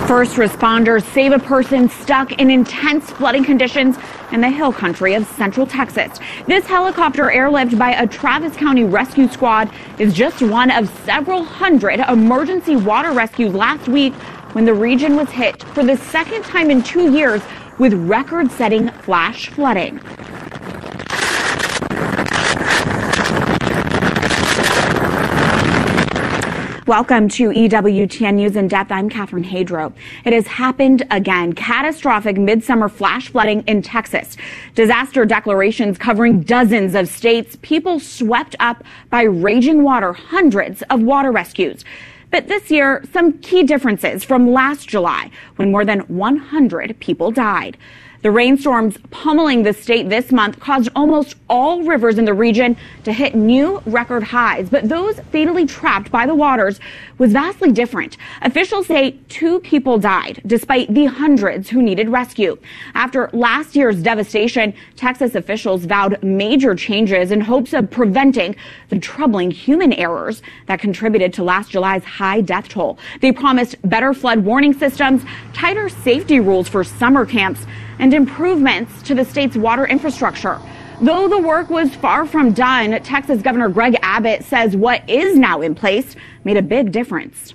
First responders save a person stuck in intense flooding conditions in the hill country of Central Texas. This helicopter airlift by a Travis County rescue squad is just one of several hundred emergency water rescues last week when the region was hit for the second time in 2 years with record-setting flash flooding. Welcome to EWTN News in Depth. I'm Catherine Hadro. It has happened again. Catastrophic midsummer flash flooding in Texas. Disaster declarations covering dozens of states. People swept up by raging water. Hundreds of water rescues. But this year, some key differences from last July when more than 100 people died. The rainstorms pummeling the state this month caused almost all rivers in the region to hit new record highs. But those fatally trapped by the waters was vastly different. Officials say 2 people died, despite the hundreds who needed rescue. After last year's devastation, Texas officials vowed major changes in hopes of preventing the troubling human errors that contributed to last July's high death toll. They promised better flood warning systems, tighter safety rules for summer camps, and improvements to the state's water infrastructure. Though the work was far from done, Texas Governor Greg Abbott says what is now in place made a big difference.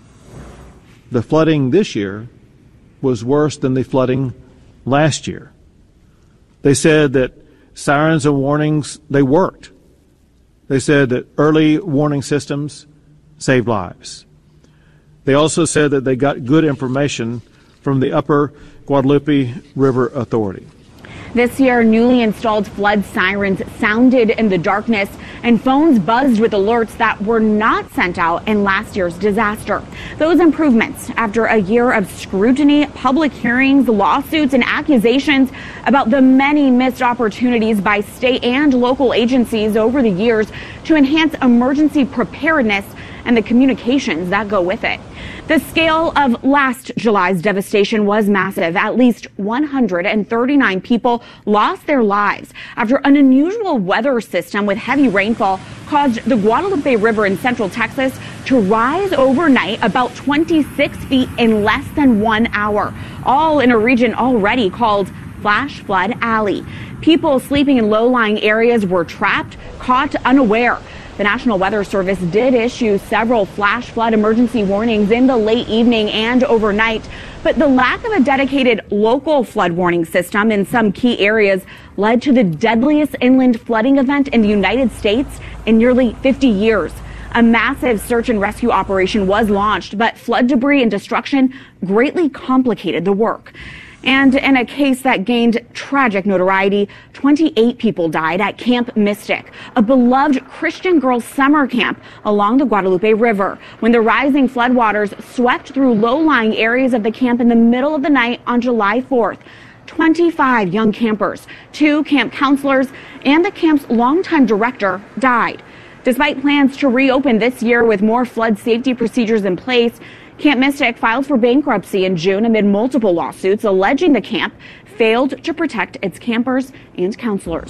The flooding this year was worse than the flooding last year. They said that sirens and warnings, they worked. They said that early warning systems saved lives. They also said that they got good information from the Upper Guadalupe River Authority. This year, newly installed flood sirens sounded in the darkness and phones buzzed with alerts that were not sent out in last year's disaster. Those improvements after a year of scrutiny, public hearings, lawsuits, and accusations about the many missed opportunities by state and local agencies over the years to enhance emergency preparedness and the communications that go with it. The scale of last July's devastation was massive. At least 139 people lost their lives after an unusual weather system with heavy rainfall caused the Guadalupe River in Central Texas to rise overnight about 26 feet in less than 1 hour, all in a region already called Flash Flood Alley. People sleeping in low-lying areas were trapped, caught unaware. The National Weather Service did issue several flash flood emergency warnings in the late evening and overnight, but the lack of a dedicated local flood warning system in some key areas led to the deadliest inland flooding event in the United States in nearly 50 years. A massive search and rescue operation was launched, but flood debris and destruction greatly complicated the work. And in a case that gained tragic notoriety, 28 people died at Camp Mystic, a beloved Christian girls' summer camp along the Guadalupe River, when the rising floodwaters swept through low-lying areas of the camp in the middle of the night on July 4th. 25 young campers, 2 camp counselors, and the camp's longtime director died. Despite plans to reopen this year with more flood safety procedures in place, Camp Mystic filed for bankruptcy in June amid multiple lawsuits alleging the camp failed to protect its campers and counselors.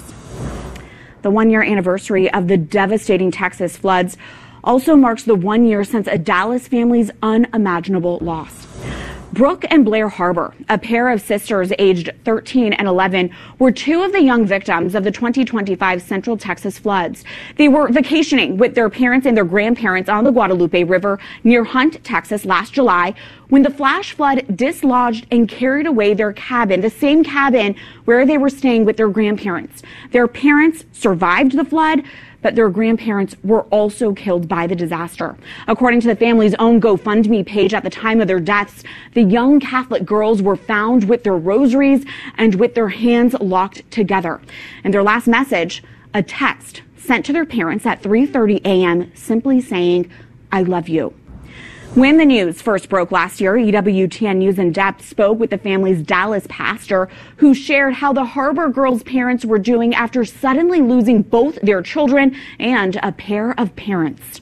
The 1-year anniversary of the devastating Texas floods also marks the 1 year since a Dallas family's unimaginable loss. Brooke and Blair Harbor, a pair of sisters aged 13 and 11, were 2 of the young victims of the 2025 Central Texas floods. They were vacationing with their parents and their grandparents on the Guadalupe River near Hunt, Texas last July when the flash flood dislodged and carried away their cabin, the same cabin where they were staying with their grandparents. Their parents survived the flood, but their grandparents were also killed by the disaster. According to the family's own GoFundMe page at the time of their deaths, the young Catholic girls were found with their rosaries and with their hands locked together. And their last message, a text sent to their parents at 3:30 a.m. simply saying, "I love you." When the news first broke last year, EWTN News in Depth spoke with the family's Dallas pastor, who shared how the Harbor girls' parents were doing after suddenly losing both their children and a pair of parents.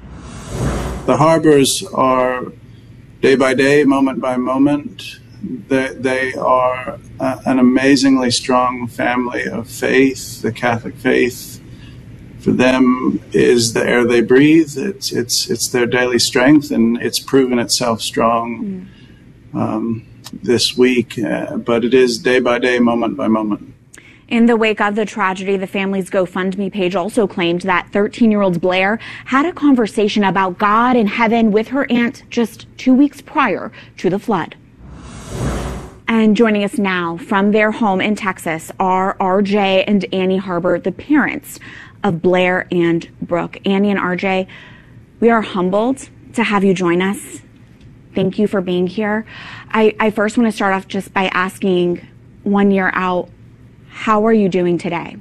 The Harbors are day by day, moment by moment. They are an amazingly strong family of faith, the Catholic faith. For them is the air they breathe. It's their daily strength, and it's proven itself strong. this week, but it is day by day, moment by moment. In the wake of the tragedy, the family's GoFundMe page also claimed that 13-year-old Blair had a conversation about God and heaven with her aunt just 2 weeks prior to the flood. And joining us now from their home in Texas are RJ and Annie Harber, the parents of Blair and Brooke. Annie and RJ, we are humbled to have you join us. Thank you for being here. I first want to start off just by asking, 1 year out, how are you doing today?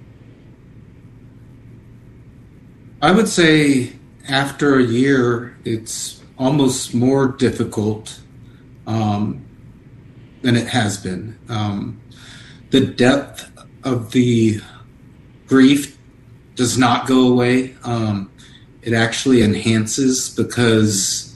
I would say after a year, it's almost more difficult than it has been. The depth of the grief does not go away. It actually enhances because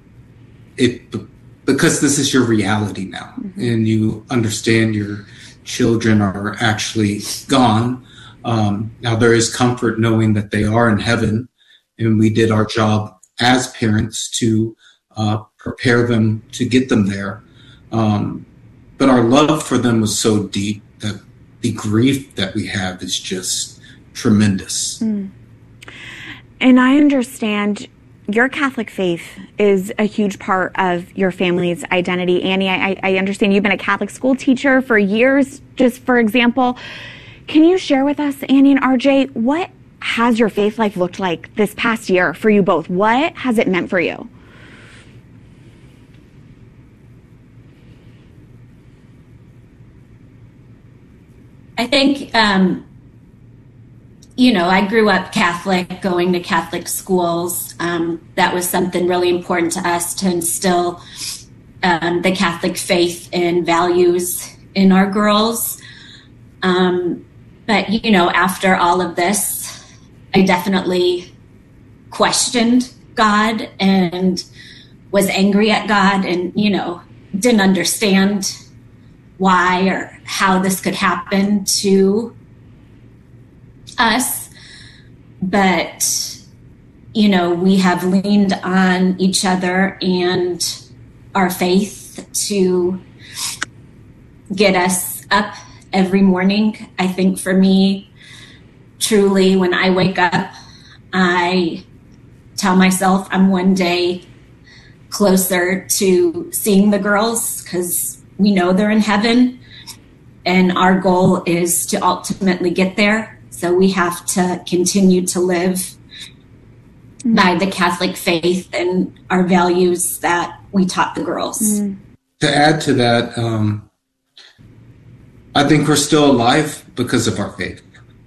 this is your reality now, and you understand your children are actually gone. Now there is comfort knowing that they are in heaven, and we did our job as parents to prepare them to get them there. But our love for them was so deep that the grief that we have is just tremendous. And I understand your Catholic faith is a huge part of your family's identity. Annie, I understand you've been a Catholic school teacher for years, just for example. Can you share with us, Annie and RJ, what has your faith life looked like this past year for you both? What has it meant for you? I think, I grew up Catholic, going to Catholic schools. That was something really important to us, to instill the Catholic faith and values in our girls. But, after all of this, I definitely questioned God and was angry at God and, didn't understand why or how this could happen to us. But, we have leaned on each other and our faith to get us up every morning. I think for me, truly, when I wake up, I tell myself I'm one day closer to seeing the girls, because we know they're in heaven, and our goal is to ultimately get there. So we have to continue to live by the Catholic faith and our values that we taught the girls. To add to that, I think we're still alive because of our faith.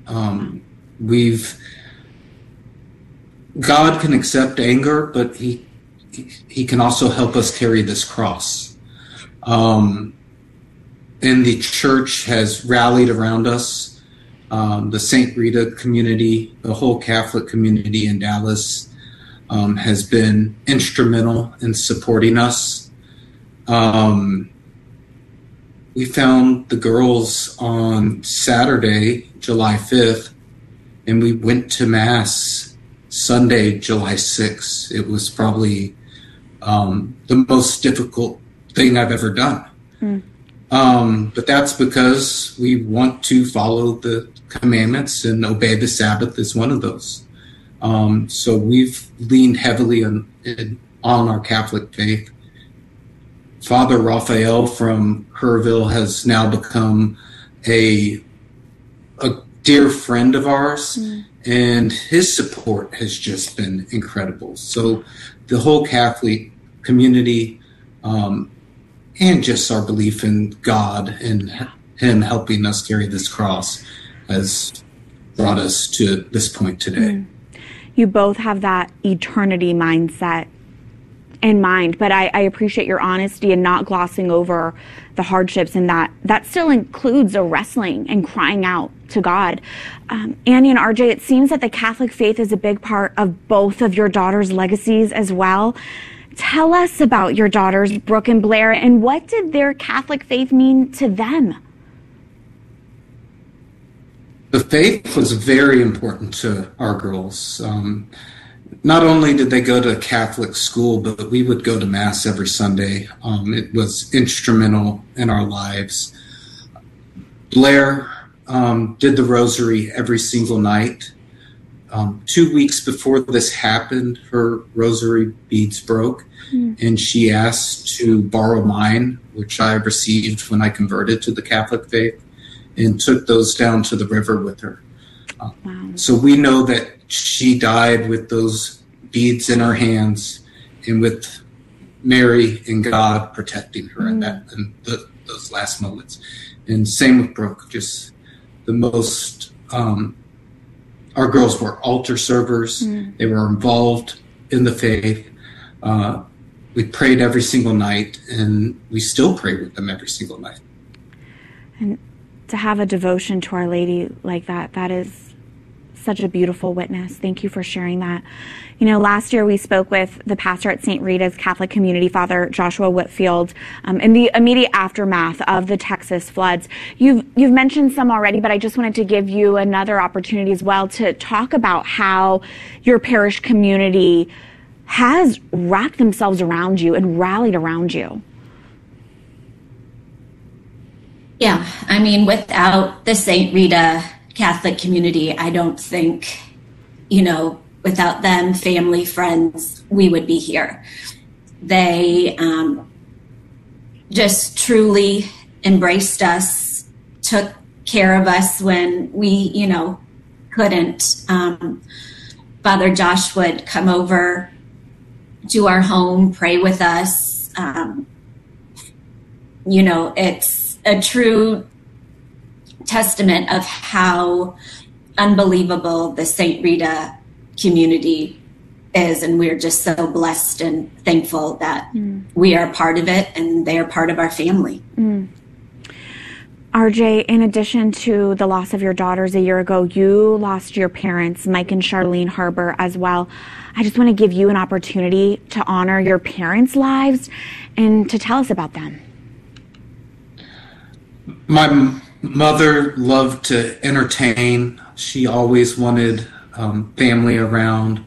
God can accept anger, but he can also help us carry this cross. And the church has rallied around us. The St. Rita community, the whole Catholic community in Dallas, has been instrumental in supporting us. We found the girls on Saturday, July 5th, and we went to Mass Sunday, July 6th. It was probably the most difficult thing I've ever done. But that's because we want to follow the commandments, and obey the Sabbath is one of those. So we've leaned heavily on our Catholic faith. Father Raphael from Herville has now become a dear friend of ours, and his support has just been incredible. So the whole Catholic community, and just our belief in God and Him helping us carry this cross, has brought us to this point today. You both have that eternity mindset in mind, but I appreciate your honesty and not glossing over the hardships, and that still includes a wrestling and crying out to God. Annie and RJ, it seems that the Catholic faith is a big part of both of your daughters' legacies as well. Tell us about your daughters, Brooke and Blair, and what did their Catholic faith mean to them? The faith was very important to our girls. not only did they go to Catholic school, but we would go to Mass every Sunday. It was instrumental in our lives. Blair did the rosary every single night. 2 weeks before this happened, her rosary beads broke, and she asked to borrow mine, which I received when I converted to the Catholic faith, and took those down to the river with her. Wow. So we know that she died with those beads in her hands and with Mary and God protecting her in those last moments. And same with Brooke, just the most, our girls were altar servers. They were involved in the faith. We prayed every single night, and we still pray with them every single night. And to have a devotion to Our Lady like that, that is such a beautiful witness. Thank you for sharing that. You know, last year we spoke with the pastor at St. Rita's Catholic Community, Father Joshua Whitfield, in the immediate aftermath of the Texas floods. You've mentioned some already, but I just wanted to give you another opportunity as well to talk about how your parish community has wrapped themselves around you and rallied around you. Yeah, I mean, without the St. Rita Catholic community, I don't think, without them, family, friends, we would be here. They just truly embraced us, took care of us when we, couldn't. Father Josh would come over to our home, pray with us. It's a true testament of how unbelievable the St. Rita community is, and we're just so blessed and thankful that we are part of it and they are part of our family. RJ, in addition to the loss of your daughters a year ago, you lost your parents, Mike and Charlene Harber, as well. I just want to give you an opportunity to honor your parents' and to tell us about them. My mother loved to entertain. She always wanted family around.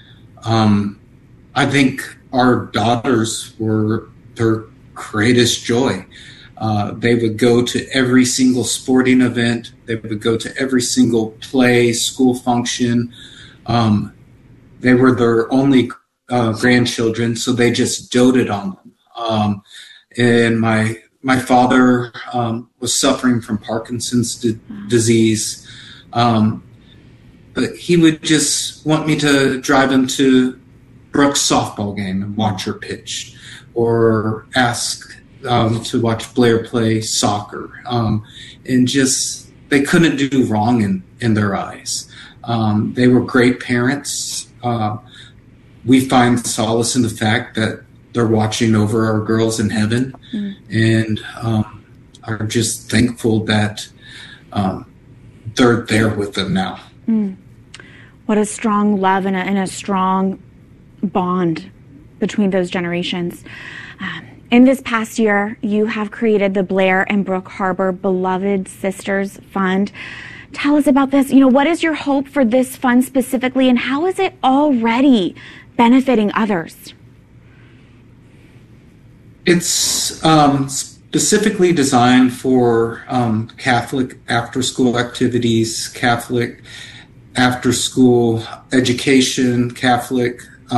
I think our daughters were her greatest joy. They would go to every single sporting event. They would go to every single play, school function. They were their only grandchildren, so they just doted on them. And my father was suffering from Parkinson's disease. But he would just want me to drive him to Brooke's softball game and watch her pitch, or ask to watch Blair play soccer. And just, they couldn't do wrong in their eyes. They were great parents. We find solace in the fact that they're watching over our girls in heaven, and are just thankful that they're there with them now. What a strong love and a strong bond between those generations. In this past year, you have created the Blair and Brooke Harber Beloved Sisters Fund. Tell us about this. What is your hope for this fund specifically, and how is it already benefiting others? It's specifically designed for Catholic after-school activities, Catholic after-school education, Catholic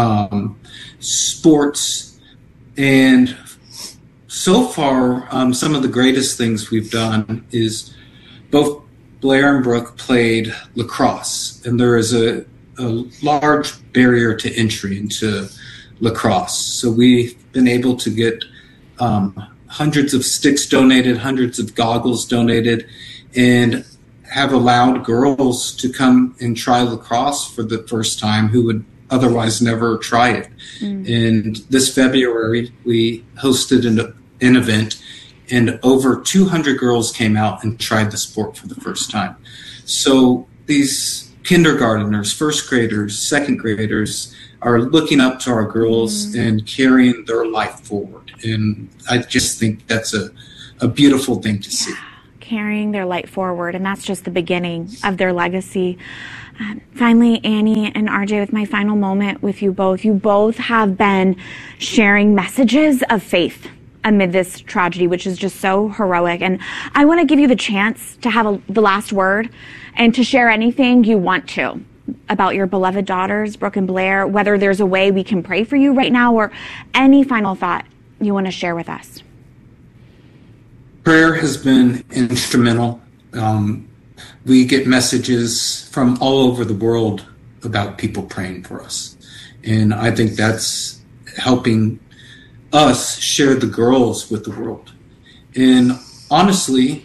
sports, and so far, some of the greatest things we've done is both Blair and Brooke played lacrosse, and there is a large barrier to entry into lacrosse. So we've been able to get hundreds of sticks donated, hundreds of goggles donated, and have allowed girls to come and try lacrosse for the first time who would otherwise never try it. And this February, we hosted an event, and over 200 girls came out and tried the sport for the first time. So these kindergarteners, first graders, second graders are looking up to our girls and carrying their life forward. And I just think that's a beautiful thing to see. Carrying their light forward, and that's just the beginning of their legacy. Finally, Annie and RJ, with my final moment with you both have been sharing messages of faith amid this tragedy, which is just so heroic. And I want to give you the chance to have the last word and to share anything you want to about your beloved daughters, Brooke and Blair, whether there's a way we can pray for you right now or any final thought you want to share with us. Prayer has been instrumental. We get messages from all over the world about people praying for us. And I think that's helping us share the girls with the world. And honestly,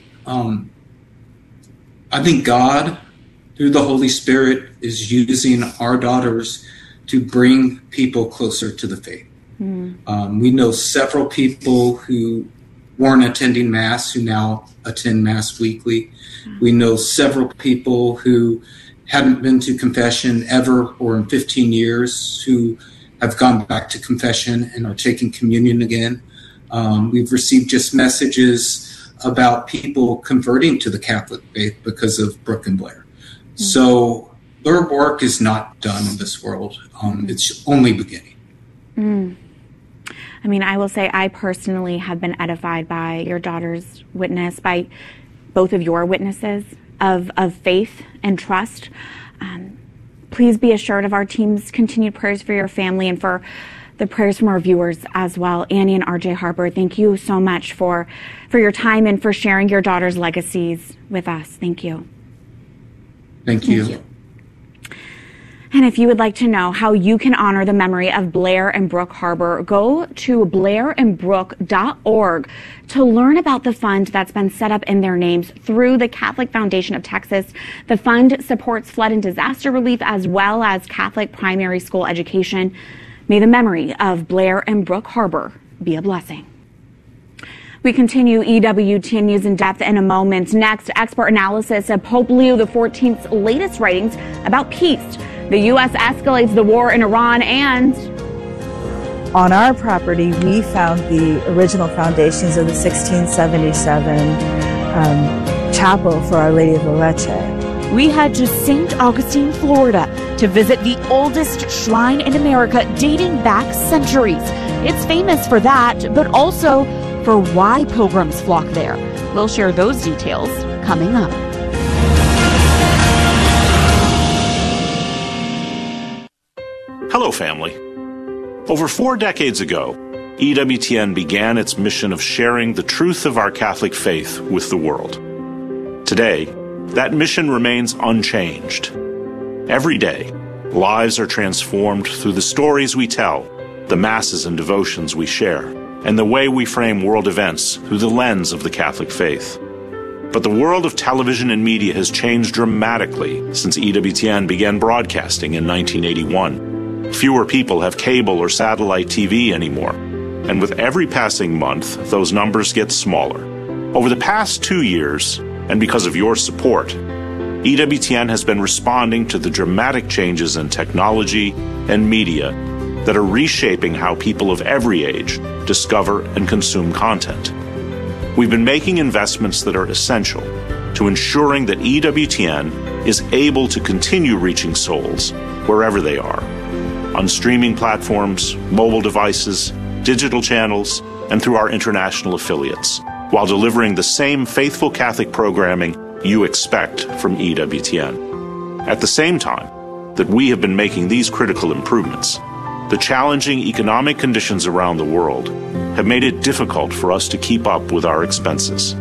I think God, through the Holy Spirit, is using our daughters to bring people closer to the faith. We know several people who weren't attending Mass who now attend Mass weekly. We know several people who hadn't been to confession ever or in 15 years who have gone back to confession and are taking communion again. We've received just messages about people converting to the Catholic faith because of Brooke and Blair. So their work is not done in this world. It's only beginning. I mean, I will say I personally have been edified by your daughter's witness, by both of your witnesses of faith and trust. Please be assured of our team's continued prayers for your family and for the prayers from our viewers as well. Annie and RJ Harper, thank you so much for your time and for sharing your daughter's legacies with us. Thank you. Thank you. And if you would like to know how you can honor the memory of Blair and Brooke Harper, go to blairandbrooke.org to learn about the fund that's been set up in their names through the Catholic Foundation of Texas. The fund supports flood and disaster relief as well as Catholic primary school education. May the memory of Blair and Brooke Harper be a blessing. We continue EWTN News in depth in a moment. Next, expert analysis of Pope Leo XIV's latest writings about peace. The U.S. escalates the war in Iran, and on our property, we found the original foundations of the 1677 chapel for Our Lady of Loreto. We head to St. Augustine, Florida, to visit the oldest shrine in America dating back centuries. It's famous for that, but also for why pilgrims flock there. We'll share those details coming up. Hello, family. Over 4 decades ago, EWTN began its mission of sharing the truth of our Catholic faith with the world. Today, that mission remains unchanged. Every day, lives are transformed through the stories we tell, the masses and devotions we share, and the way we frame world events through the lens of the Catholic faith. But the world of television and media has changed dramatically since EWTN began broadcasting in 1981. Fewer people have cable or satellite TV anymore, and with every passing month, those numbers get smaller. Over the past 2 years, and because of your support, EWTN has been responding to the dramatic changes in technology and media that are reshaping how people of every age discover and consume content. We've been making investments that are essential to ensuring that EWTN is able to continue reaching souls wherever they are, on streaming platforms, mobile devices, digital channels, and through our international affiliates, while delivering the same faithful Catholic programming you expect from EWTN. At the same time that we have been making these critical improvements, the challenging economic conditions around the world have made it difficult for us to keep up with our expenses.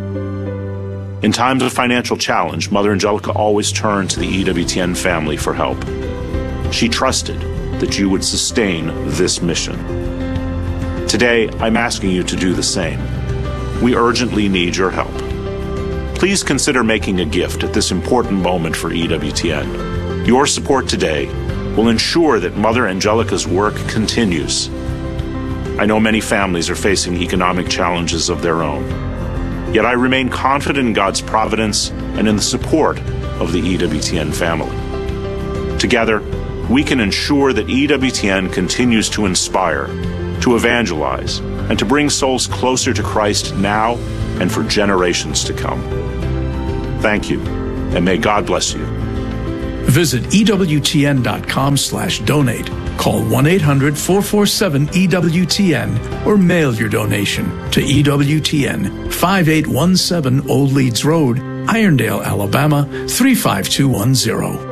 In times of financial challenge, Mother Angelica always turned to the EWTN family for help. She trusted that you would sustain this mission. Today, I'm asking you to do the same. We urgently need your help. Please consider making a gift at this important moment for EWTN. Your support today will ensure that Mother Angelica's work continues. I know many families are facing economic challenges of their own. Yet I remain confident in God's providence and in the support of the EWTN family. Together, we can ensure that EWTN continues to inspire, to evangelize, and to bring souls closer to Christ now and for generations to come. Thank you, and may God bless you. Visit EWTN.com/donate. Call 1-800-447-EWTN or mail your donation to EWTN, 5817 Old Leeds Road, Irondale, Alabama, 35210.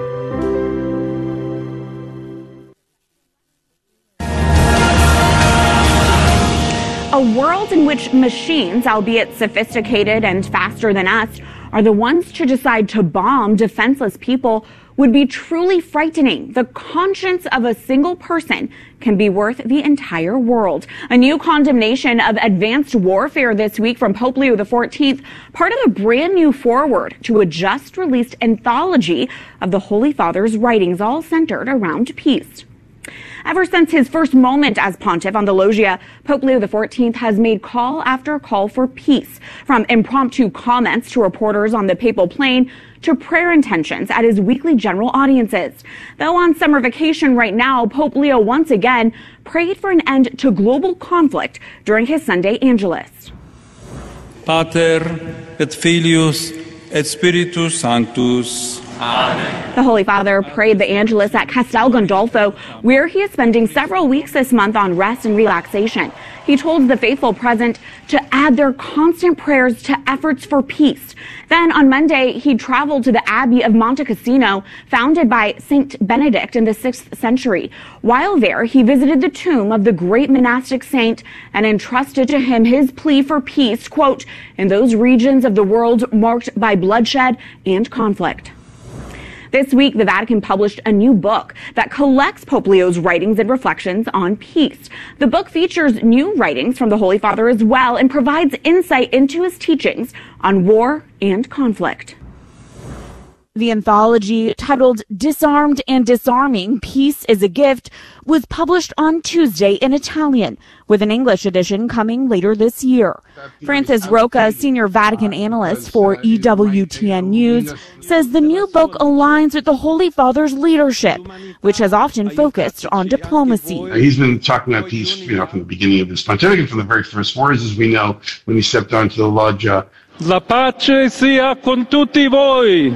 A world in which machines, albeit sophisticated and faster than us, are the ones to decide to bomb defenseless people would be truly frightening. The conscience of a single person can be worth the entire world. A new condemnation of advanced warfare this week from Pope Leo XIV, part of a brand new foreword to a just-released anthology of the Holy Father's writings, all centered around peace. Ever since his first moment as pontiff on the loggia, Pope Leo XIV has made call after call for peace, from impromptu comments to reporters on the papal plane to prayer intentions at his weekly general audiences. Though on summer vacation right now, Pope Leo once again prayed for an end to global conflict during his Sunday Angelus. Pater et Filius et Spiritus Sanctus. Amen. The Holy Father prayed the Angelus at Castel Gandolfo, where he is spending several weeks this month on rest and relaxation. He told the faithful present to add their constant prayers to efforts for peace. Then on Monday, he traveled to the Abbey of Monte Cassino, founded by Saint Benedict in the 6th century. While there, he visited the tomb of the great monastic saint and entrusted to him his plea for peace, quote, in those regions of the world marked by bloodshed and conflict. This week, the Vatican published a new book that collects Pope Leo's writings and reflections on peace. The book features new writings from the Holy Father as well and provides insight into his teachings on war and conflict. The anthology, titled Disarmed and Disarming, Peace is a Gift, was published on Tuesday in Italian, with an English edition coming later this year. Francis Rocca, senior Vatican analyst for EWTN News, says the new book aligns with the Holy Father's leadership, which has often focused on diplomacy. He's been talking about peace, from the beginning of this pontificate, from the very first words, as we know, when he stepped onto the loggia. La pace sia con tutti voi.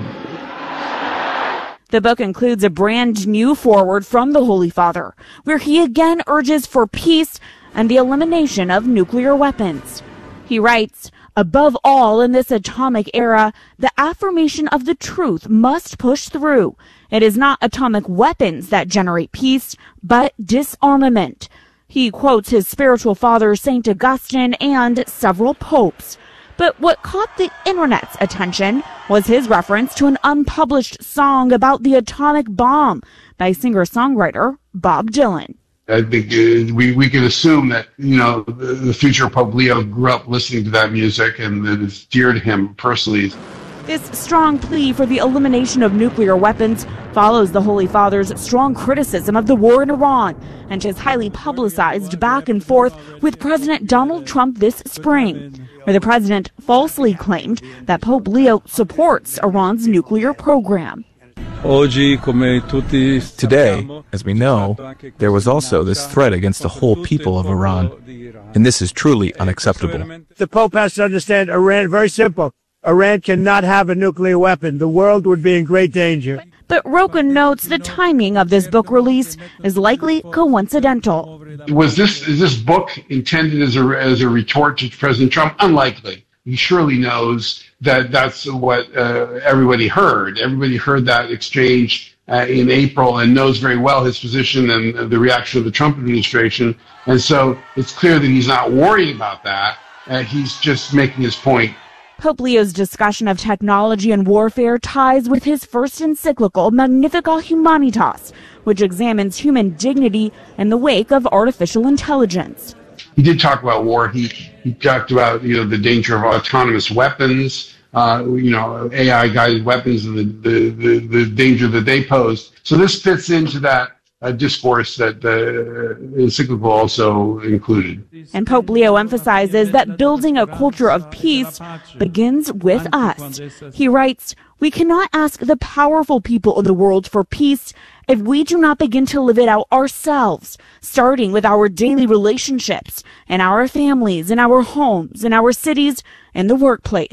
The book includes a brand new foreword from the Holy Father, where he again urges for peace and the elimination of nuclear weapons. He writes, above all in this atomic era, the affirmation of the truth must push through. It is not atomic weapons that generate peace, but disarmament. He quotes his spiritual father, St. Augustine, and several popes. But what caught the internet's attention was his reference to an unpublished song about the atomic bomb by singer-songwriter Bob Dylan. I think we can assume that, the future Pope Leo grew up listening to that music and that it's dear to him personally. This strong plea for the elimination of nuclear weapons follows the Holy Father's strong criticism of the war in Iran and his highly publicized back and forth with President Donald Trump this spring, where the president falsely claimed that Pope Leo supports Iran's nuclear program. Today, as we know, there was also this threat against the whole people of Iran, and this is truly unacceptable. The Pope has to understand Iran, very simple. Iran cannot have a nuclear weapon. The world would be in great danger. But Rocca notes the timing of this book release is likely coincidental. Is this book intended as a retort to President Trump? Unlikely. He surely knows that that's what everybody heard. Everybody heard that exchange in April and knows very well his position and the reaction of the Trump administration. And so it's clear that he's not worried about that. He's just making his point. Pope Leo's discussion of technology and warfare ties with his first encyclical, Magnificat Humanitas, which examines human dignity in the wake of artificial intelligence. He did talk about war. He talked about the danger of autonomous weapons, AI-guided weapons, and the danger that they pose. So this fits into that discourse that the encyclical also included. And Pope Leo emphasizes that building a culture of peace begins with us. He writes, we cannot ask the powerful people of the world for peace if we do not begin to live it out ourselves, starting with our daily relationships, in our families, in our homes, in our cities, and the workplace.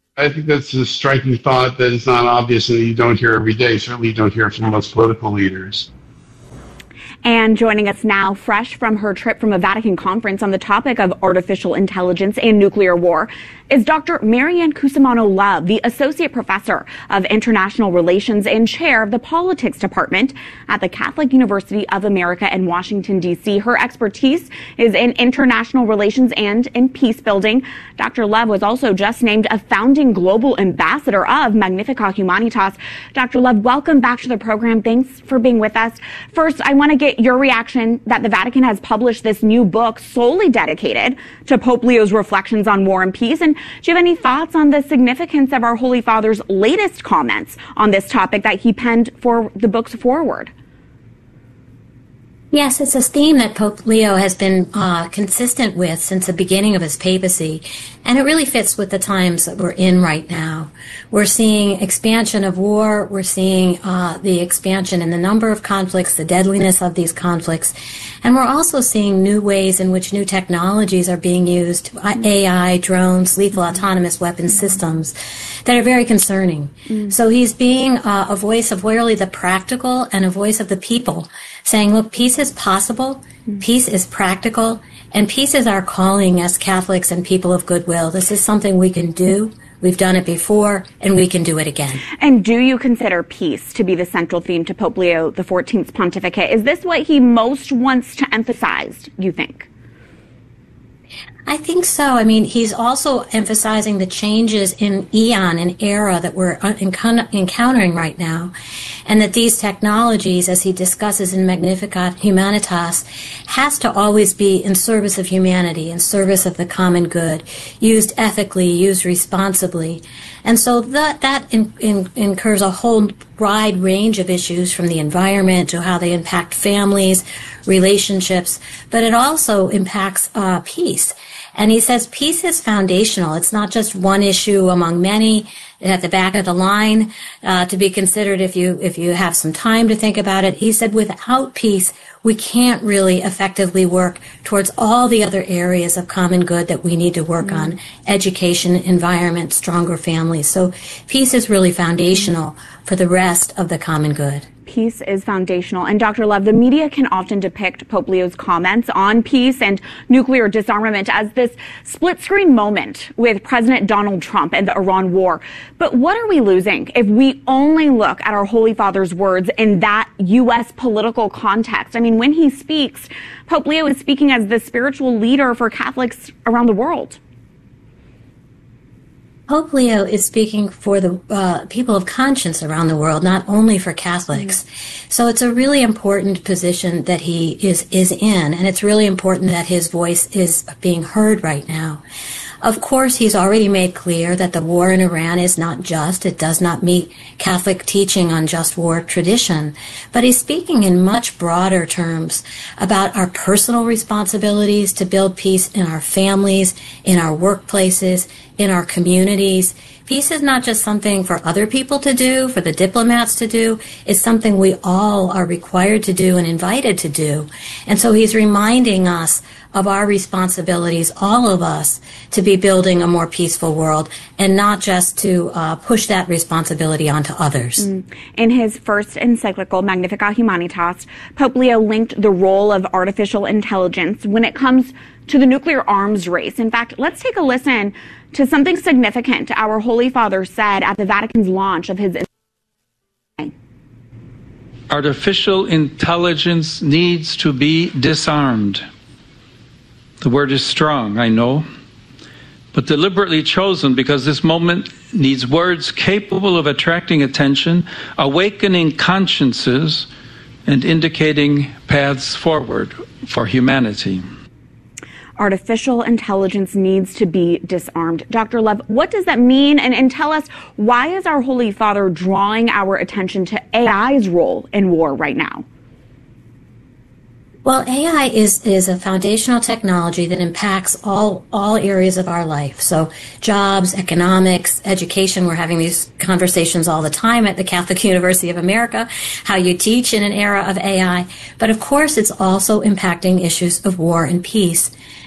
I think that's a striking thought that is not obvious and that you don't hear every day. Certainly you don't hear it from most political leaders. And joining us now, fresh from her trip from a Vatican conference on the topic of artificial intelligence and nuclear war, is Dr. Marianne Cusimano-Love, the Associate Professor of International Relations and Chair of the Politics Department at the Catholic University of America in Washington, D.C. Her expertise is in international relations and in peace building. Dr. Love was also just named a founding global ambassador of Magnificat Humanitas. Dr. Love, welcome back to the program. Thanks for being with us. First, I want to get your reaction that the Vatican has published this new book solely dedicated to Pope Leo's reflections on war and peace. And do you have any thoughts on the significance of our Holy Father's latest comments on this topic that he penned for the book's foreword? Yes, it's a theme that Pope Leo has been consistent with since the beginning of his papacy, and it really fits with the times that we're in right now. We're seeing expansion of war, we're seeing the expansion in the number of conflicts, the deadliness of these conflicts, and we're also seeing new ways in which new technologies are being used, AI, drones, lethal autonomous weapon systems, that are very concerning. So he's being a voice of really the practical and a voice of the people, saying, look, peace is possible, peace is practical, and peace is our calling as Catholics and people of goodwill. This is something we can do. We've done it before, and we can do it again. And do you consider peace to be the central theme to Pope Leo XIV's pontificate? Is this what he most wants to emphasize, you think? I think so. I mean, he's also emphasizing the changes in eon and era that we're encountering right now, and that these technologies, as he discusses in Magnificat Humanitas, has to always be in service of humanity, in service of the common good, used ethically, used responsibly. And so that incurs a whole wide range of issues, from the environment to how they impact families, relationships, but it also impacts peace. And he says peace is foundational. It's not just one issue among many at the back of the line to be considered if you have some time to think about it. He said without peace, we can't really effectively work towards all the other areas of common good that we need to work on: education, environment, stronger families. So peace is really foundational for the rest of the common good. Peace is foundational. And Dr. Love, the media can often depict Pope Leo's comments on peace and nuclear disarmament as this split-screen moment with President Donald Trump and the Iran war. But what are we losing if we only look at our Holy Father's words in that U.S. political context? I mean, when he speaks, Pope Leo is speaking as the spiritual leader for Catholics around the world. Pope Leo is speaking for the people of conscience around the world, not only for Catholics. So it's a really important position that he is in, and it's really important that his voice is being heard right now. Of course, he's already made clear that the war in Iran is not just. It does not meet Catholic teaching on just war tradition. But he's speaking in much broader terms about our personal responsibilities to build peace in our families, in our workplaces, in our communities. Peace is not just something for other people to do, for the diplomats to do. It's something we all are required to do and invited to do. And so he's reminding us of our responsibilities, all of us, to be building a more peaceful world, and not just to push that responsibility onto others. In his first encyclical, Magnificat Humanitas, Pope Leo linked the role of artificial intelligence when it comes to the nuclear arms race. In fact, let's take a listen to something significant our Holy Father said at the Vatican's launch of his. Artificial intelligence needs to be disarmed. The word is strong, I know, but deliberately chosen because this moment needs words capable of attracting attention, awakening consciences, and indicating paths forward for humanity. Artificial intelligence needs to be disarmed. Dr. Love, what does that mean? And tell us, why is our Holy Father drawing our attention to AI's role in war right now? Well, AI is a foundational technology that impacts all areas of our life. So jobs, economics, education. We're having these conversations all the time at the Catholic University of America, how you teach in an era of AI. But of course, it's also impacting issues of war and peace.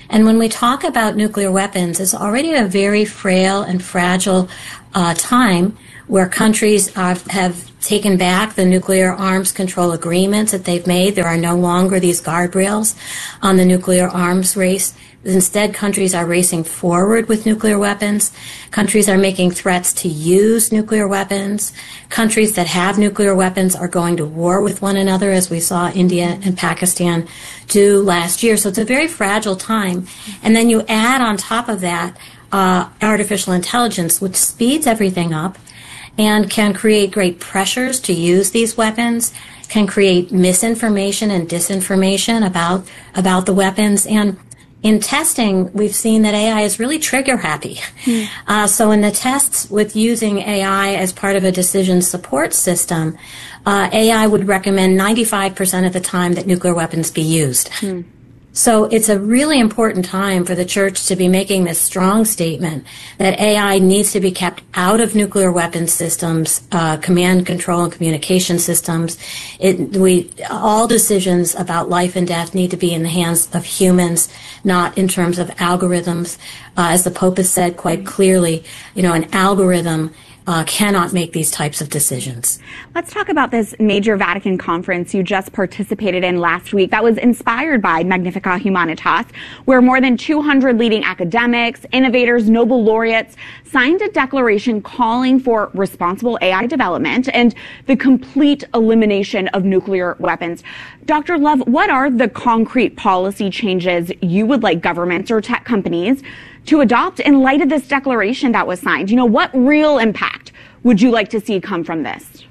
And when we talk about nuclear weapons, it's already a very frail and fragile time where countries have taken back the nuclear arms control agreements that they've made. There are no longer these guardrails on the nuclear arms race. Instead, countries are racing forward with nuclear weapons. Countries are making threats to use nuclear weapons. Countries that have nuclear weapons are going to war with one another, as we saw India and Pakistan do last year. So it's a very fragile time. And then you add on top of that artificial intelligence, which speeds everything up and can create great pressures to use these weapons, can create misinformation and disinformation about the weapons. And in testing, we've seen that AI is really trigger happy. So in the tests with using AI as part of a decision support system, AI would recommend 95% of the time that nuclear weapons be used. So it's a really important time for the church to be making this strong statement that AI needs to be kept out of nuclear weapons systems, command, control, and communication systems. All decisions about life and death need to be in the hands of humans, not in terms of algorithms. As the Pope has said quite clearly, an algorithm cannot make these types of decisions. Let's talk about this major Vatican conference you just participated in last week that was inspired by Magnificat Humanitas, where more than 200 leading academics, innovators, Nobel laureates signed a declaration calling for responsible AI development and the complete elimination of nuclear weapons. Dr. Love, what are the concrete policy changes you would like governments or tech companies to adopt in light of this declaration that was signed? What real impact would you like to see come from this?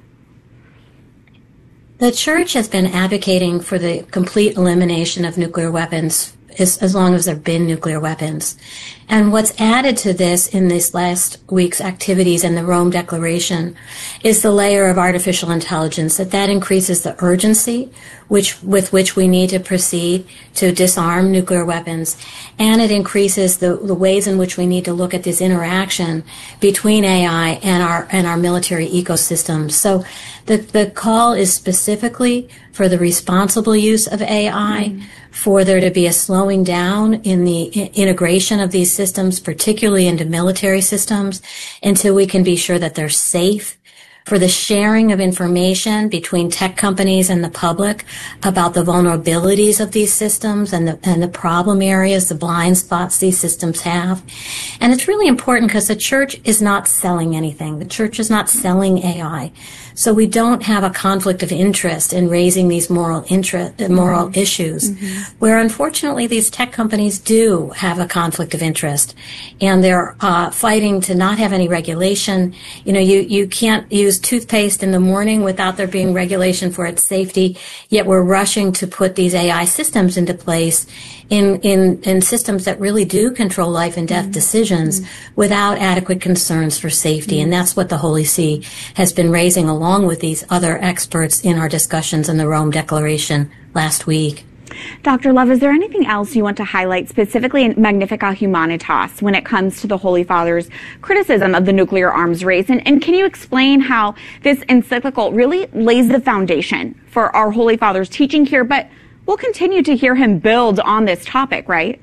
The church has been advocating for the complete elimination of nuclear weapons as long as there have been nuclear weapons. And what's added to this in this last week's activities in the Rome Declaration is the layer of artificial intelligence, that increases the urgency with which we need to proceed to disarm nuclear weapons. And it increases the ways in which we need to look at this interaction between AI and our military ecosystems. So the call is specifically for the responsible use of AI, for there to be a slowing down in the integration of these systems, particularly into military systems, until we can be sure that they're safe, for the sharing of information between tech companies and the public about the vulnerabilities of these systems and the problem areas, the blind spots these systems have. And it's really important because the church is not selling anything. The church is not selling AI. So we don't have a conflict of interest in raising these moral issues, where unfortunately these tech companies do have a conflict of interest, and they're fighting to not have any regulation. You can't use toothpaste in the morning without there being regulation for its safety, yet we're rushing to put these AI systems into place in systems that really do control life and death decisions without adequate concerns for safety. And that's what the Holy See has been raising along with these other experts in our discussions in the Rome Declaration last week. Dr. Love, is there anything else you want to highlight specifically in Magnificat Humanitas when it comes to the Holy Father's criticism of the nuclear arms race? And can you explain how this encyclical really lays the foundation for our Holy Father's teaching here, but we'll continue to hear him build on this topic, right?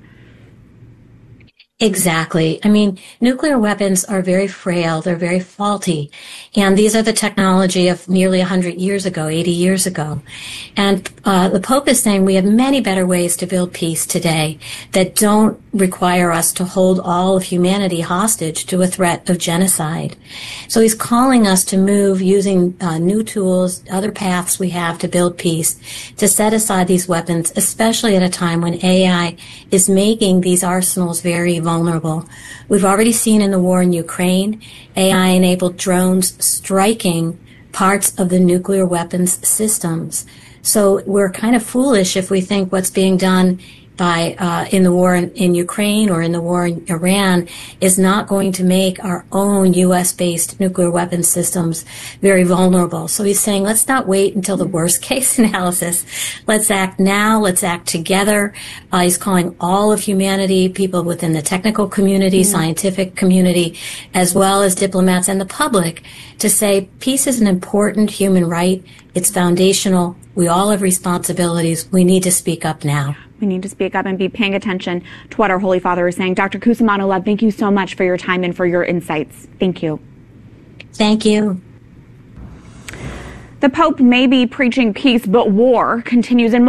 Exactly. I mean, nuclear weapons are very frail. They're very faulty. And these are the technology of nearly 100 years ago, 80 years ago. And the Pope is saying we have many better ways to build peace today that don't require us to hold all of humanity hostage to a threat of genocide. So he's calling us to move using new tools, other paths we have to build peace, to set aside these weapons, especially at a time when AI is making these arsenals very vulnerable. We've already seen in the war in Ukraine, AI-enabled drones striking parts of the nuclear weapons systems. So we're kind of foolish if we think what's being done by in the war in Ukraine or in the war in Iran is not going to make our own U.S.-based nuclear weapons systems very vulnerable. So he's saying, let's not wait until the worst case analysis. Let's act now. Let's act together. He's calling all of humanity, people within the technical community, scientific community, as well as diplomats and the public, to say peace is an important human right. It's foundational. We all have responsibilities. We need to speak up now. We need to speak up and be paying attention to what our Holy Father is saying. Dr. Cusimano-Lev, thank you so much for your time and for your insights. Thank you. Thank you. The Pope may be preaching peace, but war continues in